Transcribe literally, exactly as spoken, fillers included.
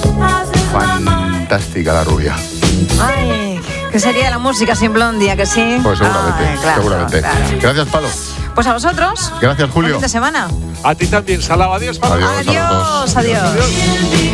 Fantástica la rubia. Ay, ¿qué sería la música sin Blondie, ¿a que sí? Pues seguramente, Ay, claro, seguramente. claro. Gracias, Palo. Pues a vosotros. Gracias, Julio. Buen fin de semana. A ti también, Salao. Adiós, Pablo. Adiós, a los dos. Adiós, adiós. Adiós.